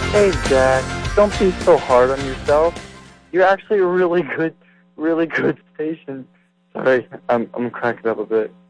Hey, Jack, don't be so hard on yourself. You're actually a really good station. Sorry, I'm cracking up a bit.